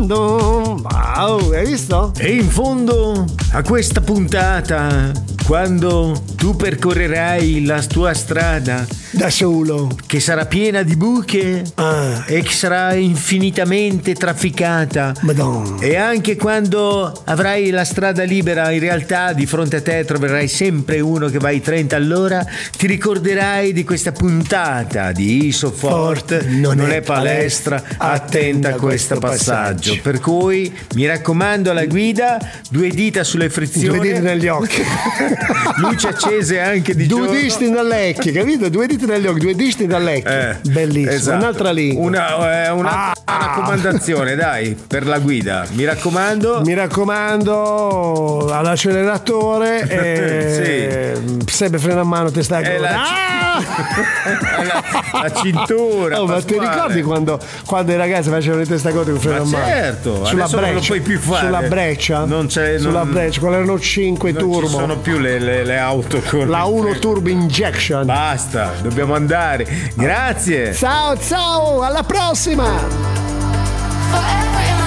dum. Wow, hai visto? E in fondo a questa puntata, quando tu percorrerai la tua strada Da solo. che sarà piena di buche e che sarà infinitamente trafficata, Madonna. e anche quando avrai la strada libera, in realtà di fronte a te troverai sempre uno che va ai 30 all'ora, ti ricorderai di questa puntata di Isofort, non è palestra, attenta a questo passaggio. Per cui mi raccomando, alla guida, 2 dita sulle frizioni, 2 dita negli occhi. luci accese anche di 2 giorno. dischi nell'ecchio, capito? 2 dita negli occhi, 2 dischi dall'ecchio. Bellissimo. Esatto. Un'altra lingua. Una raccomandazione, dai, per la guida. Mi raccomando. Mi raccomando, all'acceleratore sempre freno a mano, testa a coda. La cintura. Ma ti ricordi quando i ragazzi facevano le testa a coda con freno a mano? Certo, Sulla adesso non lo breccia, puoi più fare. Sulla breccia? Non c'è, sulla breccia, quelle erano 5 non turbo. ci sono più le auto con la 1 turbo injection. Basta, dobbiamo andare. Grazie. Ciao, alla prossima. Forever